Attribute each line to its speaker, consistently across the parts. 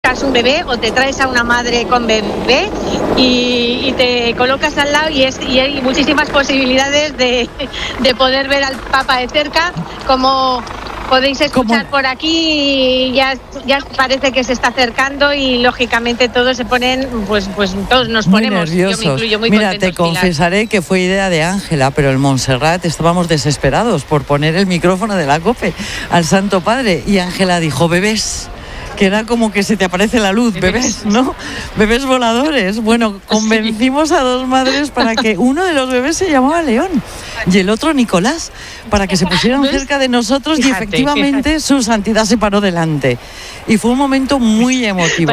Speaker 1: colocas un bebé o te traes a una madre con bebé y te colocas al lado y hay muchísimas posibilidades de poder ver al Papa de cerca, como podéis escuchar por aquí. Ya parece que se está acercando y lógicamente todos se ponen, pues todos nos ponemos,
Speaker 2: nerviosos.
Speaker 1: Yo me incluyo, muy
Speaker 2: Mira,
Speaker 1: contentos,
Speaker 2: te confesaré,
Speaker 1: Pilar,
Speaker 2: que fue idea de Ángela, pero en Montserrat estábamos desesperados por poner el micrófono de la COPE al Santo Padre, y Ángela dijo: bebés, que era como que se te aparece la luz, bebés, ¿no? Bebés voladores. Bueno, convencimos a dos madres para que uno de los bebés se llamaba León y el otro Nicolás, para que se pusieran cerca de nosotros. Fíjate, y efectivamente su santidad se paró delante. Y fue un momento muy emotivo.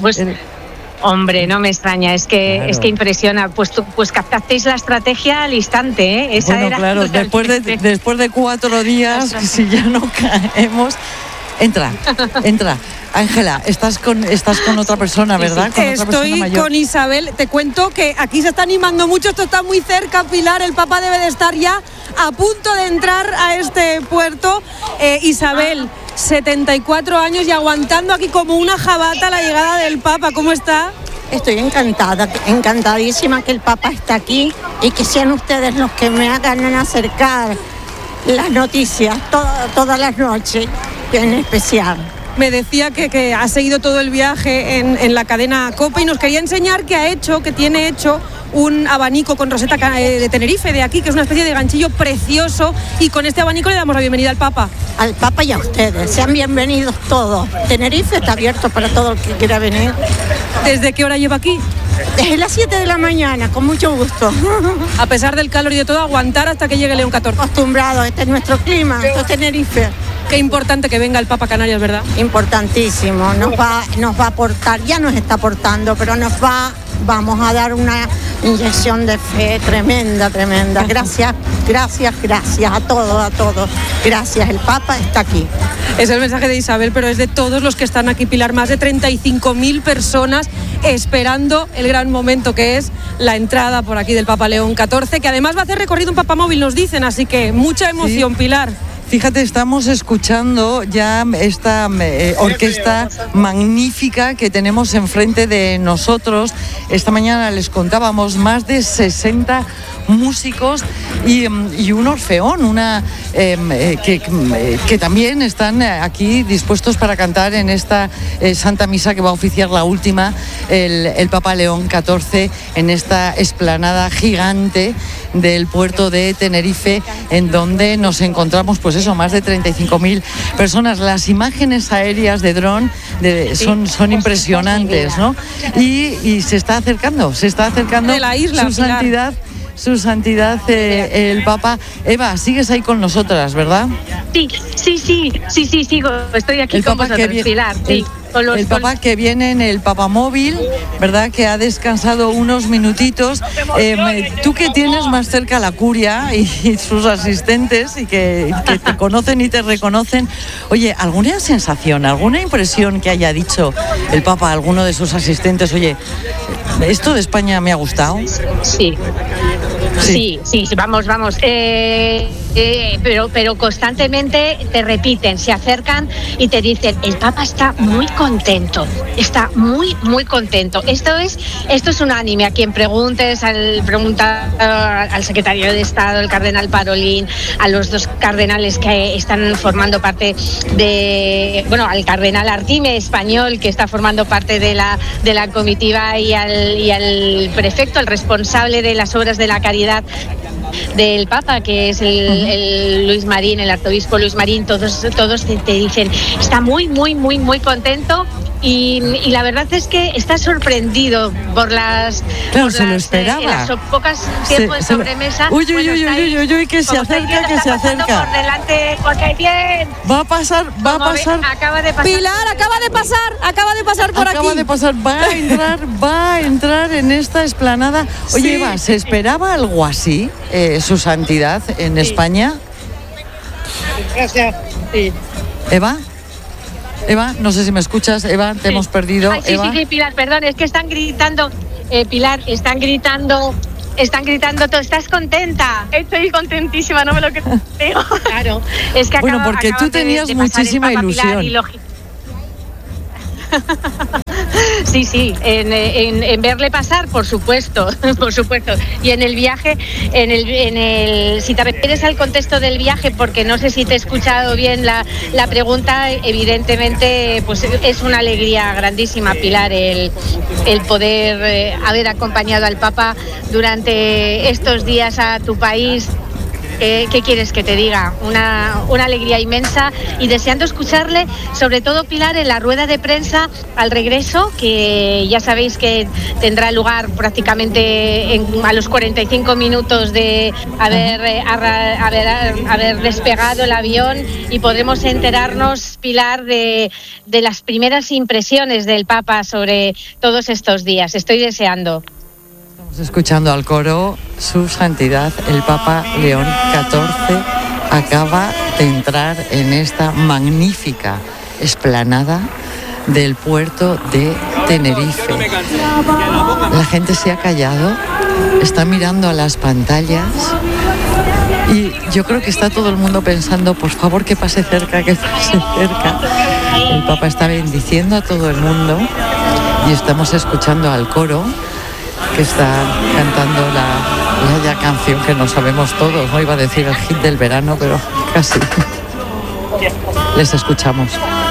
Speaker 1: Hombre, no me extraña, es que impresiona. Pues captasteis la estrategia al instante, ¿eh? Esa
Speaker 2: bueno,
Speaker 1: era
Speaker 2: claro, después de 4 días, si ya no caemos... Entra. Ángela, estás con otra persona, ¿verdad?
Speaker 3: Sí. Estoy con Isabel. Te cuento que aquí se está animando mucho, esto está muy cerca, Pilar. El Papa debe de estar ya a punto de entrar a este puerto. Isabel, 74 años y aguantando aquí como una jabata la llegada del Papa. ¿Cómo está?
Speaker 4: Estoy encantada, encantadísima que el Papa está aquí y que sean ustedes los que me hagan acercar las noticias todas las noches, en especial.
Speaker 3: Me decía que ha seguido todo el viaje en la cadena COPE y nos quería enseñar que tiene hecho un abanico con roseta de Tenerife, de aquí, que es una especie de ganchillo precioso, y con este abanico le damos la bienvenida al Papa.
Speaker 4: Al Papa y a ustedes, sean bienvenidos todos. Tenerife está abierto para todo el que quiera venir.
Speaker 3: ¿Desde qué hora lleva aquí?
Speaker 4: Desde las 7 de la mañana, con mucho gusto.
Speaker 3: A pesar del calor y de todo, aguantar hasta que llegue León XIV.
Speaker 4: Acostumbrado, este es nuestro clima, esto es Tenerife.
Speaker 3: Qué importante que venga el Papa a Canarias, ¿verdad?
Speaker 4: Importantísimo, nos va a aportar, ya nos está aportando, pero vamos a dar una inyección de fe tremenda. Gracias a todos. Gracias, el Papa está aquí.
Speaker 3: Es el mensaje de Isabel, pero es de todos los que están aquí, Pilar. Más de 35.000 personas esperando el gran momento que es la entrada por aquí del Papa León XIV, que además va a hacer recorrido un papamóvil, nos dicen, así que mucha emoción, sí. Pilar.
Speaker 2: Fíjate, estamos escuchando ya esta orquesta magnífica que tenemos enfrente de nosotros. Esta mañana les contábamos más de 60 músicos y un orfeón, que también están aquí dispuestos para cantar en esta Santa Misa que va a oficiar la última el Papa León XIV en esta explanada gigante del puerto de Tenerife, en donde nos encontramos, pues eso, más de 35.000 personas. Las imágenes aéreas de dron son impresionantes, ¿no? Y se está acercando
Speaker 3: de la isla,
Speaker 2: su santidad el Papa. Eva, sigues ahí con nosotras, ¿verdad?
Speaker 1: Sí, sigo. Estoy aquí con vosotros, Pilar. Sí.
Speaker 2: El Papa que viene en el papamóvil, ¿verdad? Que ha descansado unos minutitos. Tú que tienes más cerca la curia y sus asistentes y que te conocen y te reconocen. Oye, ¿alguna sensación, alguna impresión que haya dicho el Papa a alguno de sus asistentes? Oye, ¿esto de España me ha gustado?
Speaker 1: Sí, vamos. Pero constantemente te repiten, se acercan y te dicen: el Papa está muy contento, está muy contento. Esto es unánime. A quien preguntes, al secretario de Estado, el cardenal Parolín, a los 2 cardenales que están formando parte al cardenal Artime, español, que está formando parte de la comitiva, y al prefecto, el responsable de las obras de la caridad del Papa, que es el Luis Marín, el arzobispo Luis Marín. Todos te dicen: está muy contento. Y la verdad es que está sorprendido por las pocas tiempos de sobremesa.
Speaker 2: Uy, que se acerca.
Speaker 1: Por delante, porque bien.
Speaker 2: Va a pasar.
Speaker 1: Acaba de pasar.
Speaker 3: Pilar, acaba de pasar por aquí.
Speaker 2: Acaba de pasar, va a entrar en esta explanada. Oye, sí. Eva, ¿se esperaba algo así, su santidad, en España?
Speaker 1: Sí.
Speaker 2: Eva, no sé si me escuchas. Eva, te hemos perdido.
Speaker 1: Ay,
Speaker 2: Eva.
Speaker 1: Sí, Pilar, perdón, es que están gritando. Pilar, están gritando, ¿tú estás contenta?
Speaker 5: Estoy contentísima, no me lo creo.
Speaker 1: Claro, es que
Speaker 2: porque tú tenías muchísima ilusión.
Speaker 1: Sí, en verle pasar, por supuesto, por supuesto. Y en el viaje, si te refieres al contexto del viaje, porque no sé si te he escuchado bien la pregunta, evidentemente pues es una alegría grandísima, Pilar, el poder haber acompañado al Papa durante estos días a tu país. ¿Qué quieres que te diga? Una alegría inmensa y deseando escucharle, sobre todo, Pilar, en la rueda de prensa al regreso, que ya sabéis que tendrá lugar prácticamente a los 45 minutos de haber despegado el avión, y podremos enterarnos, Pilar, de las primeras impresiones del Papa sobre todos estos días. Estoy deseando.
Speaker 2: Escuchando al coro, Su Santidad el Papa León XIV acaba de entrar en esta magnífica explanada del puerto de Tenerife. La gente se ha callado, está mirando a las pantallas y yo creo que está todo el mundo pensando, por favor, que pase cerca, que pase cerca. El Papa está bendiciendo a todo el mundo y estamos escuchando al coro, que está cantando la canción que no sabemos todos, no iba a decir el hit del verano, pero casi. Les escuchamos.